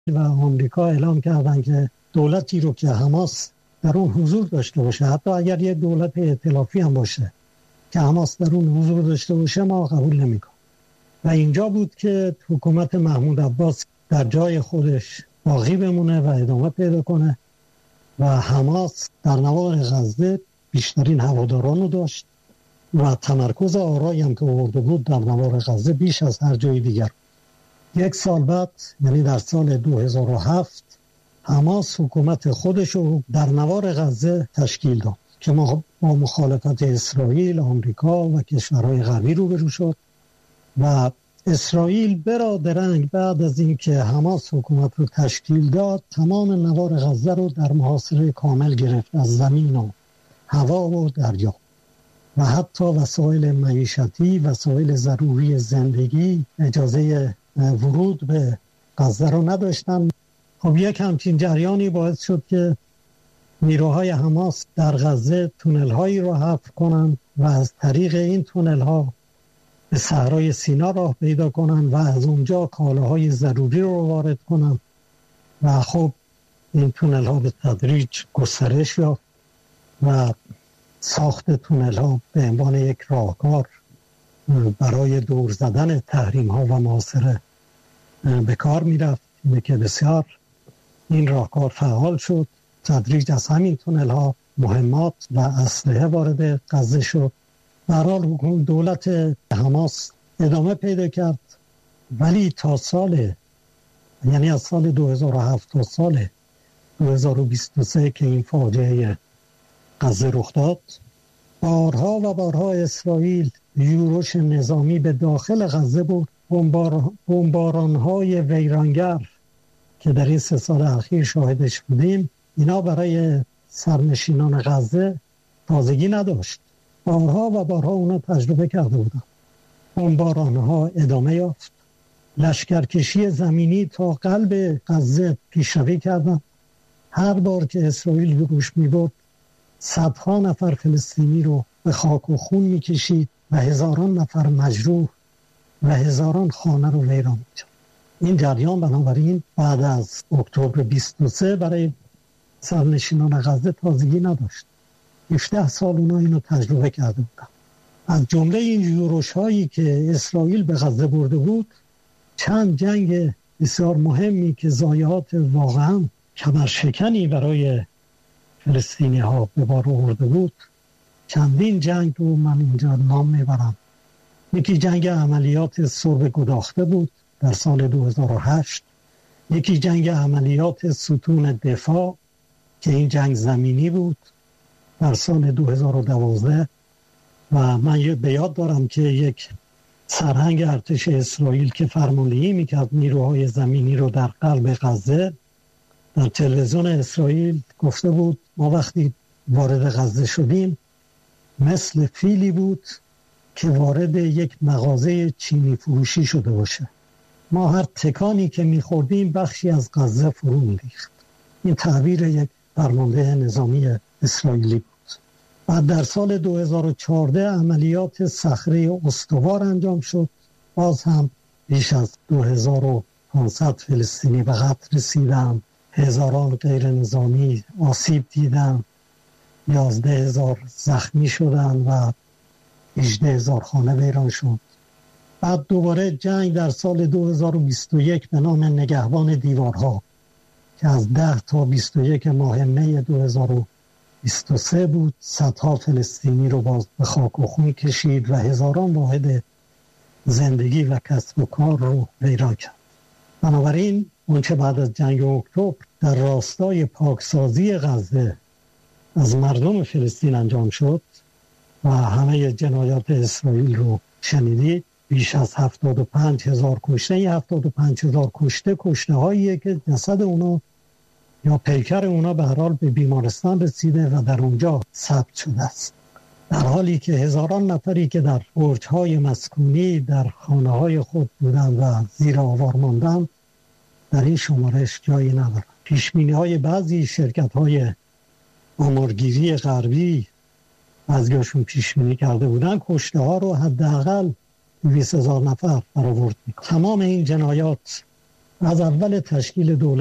و آمریکا اعلام کردن که دولتی رو که حماس در اون حضور داشته باشه، حتی اگر یک دولت ائتلافی هم باشه که حماس در اون حضور داشته باشه، ما قبول نمی‌کنیم. و اینجا بود که حکومت محمود عباس در جای خودش باقی بمونه و ادامه پیدا کنه و حماس در نوار غزه بیشترین هواداران رو داشت و تمرکز آرایی هم که آورده بود در نوار غزه بیش از هر جای دیگر. یک سال بعد، یعنی در سال 2007، حماس حکومت خودش رو در نوار غزه تشکیل داد که ما با مخالفت اسرائیل، آمریکا و کشورهای غربی روبرو شد و اسرائیل برادرنگ بعد از اینکه حماس حکومت رو تشکیل داد، تمام نوار غزه رو در محاصره کامل گرفت، از زمین و هوا و دریا، و حتی وسایل معیشتی، وسایل ضروری زندگی اجازه ورود به غزه رو نداشتن. خب یک همچین جریانی باعث شد که نیروهای حماس در غزه تونل هایی رو حفر کنند و از طریق این تونل ها به صحرای سینا راه پیدا کنند و از اونجا کالاهای ضروری رو وارد کنند و خب این تونل ها به تدریج گسترش یافت و ساخت تونل ها به عنوان یک راهکار برای دور زدن تحریم ها و محاصره به کار می رفت. اینه که بسیار این راهکار فعال شد. تدریج از همین تونل ها مهمات و اسلحه وارد غزه شد. در حال دولت حماس ادامه پیدا کرد، ولی تا سال، یعنی از سال 2007 تا سال 2023 که این فاجعه غزه رخ داد، بارها و بارها اسرائیل یورش نظامی به داخل غزه بود. بمباران‌های ویرانگر که در این 3 سال اخیر شاهدش بودیم، اینا برای سرنشینان غزه تازگی نداشت. بارها و بارها اونا تجربه کرده بودن. بمباران‌ها ادامه یافت. لشکرکشی زمینی تا قلب غزه پیشروی کردن. هر بار که اسرائیل یورش می‌برد، صدها نفر فلسطینی رو به خاک و خون می‌کشید و هزاران نفر مجروح و هزاران خانه رو ویران می‌کرد. این جریان بنابراین بعد از اکتبر 23 برای سرنشینان غزه تازگی نداشت. 17 سال اونا اینو تجربه کرده بودن. از جمله این یورش هایی که اسرائیل به غزه برده بود، چند جنگ بسیار مهمی که ضایعات واقعا کمرشکنی برای فلسطینی ها به بار آورده بود، چندین جنگ رو من اینجا نام میبرم. یکی جنگ عملیات سرب گداخته بود در سال 2008، یکی جنگ عملیات ستون دفاع که این جنگ زمینی بود در سال 2012 و من به یاد دارم که یک سرهنگ ارتش اسرائیل که فرماندهی میکرد نیروهای زمینی رو در قلب غزه، در تلویزیون اسرائیل گفته بود ما وقتی وارد غزه شدیم مثل فیلی بود که وارد یک مغازه چینی فروشی شده باشه. ما هر تکانی که میخوردیم بخشی از غزه فرو میریخت. این تعبیر یک فرمانده نظامی اسرائیلی بود. بعد در سال 2014 عملیات صخره استوار انجام شد. باز هم بیش از 2500 فلسطینی به قتل رسیدند، هزاران غیر نظامی آسیب دیدند، 11,000 زخمی شدند و 18,000 خانه ویران شد. بعد دوباره جنگ در سال 2021 به نام نگهبان دیوارها که از 10 تا 21 ماه می 2023 بود، صدها فلسطینی رو باز به خاک و خون کشید و هزاران واحد زندگی و کسب و کار رو ویران کرد. بنابراین اونچه بعد از جنگ اکتبر در راستای پاکسازی غزه از مردم فلسطین انجام شد و همه جنایات اسرائیل رو شنیدید، بیش از 75,000 کشته. این 75,000 کشته هاییه که جسد اونا یا پیکر اونا به هر حال به بیمارستان رسیده و در اونجا ثبت شده است، در حالی که هزاران نفری که در برج‌های مسکونی در خانه‌های خود بودند و زیر آوار ماندند در این شمارش جایی ندارند. پیشبینی‌های بعضی شرکت‌های آمارگیری غربی بعضیاشون پیشبینی کرده بودن کشته ها رو حداقل 20,000 نفر برآورد می‌کنه. تمام این جنایات از اول تشکیل دولت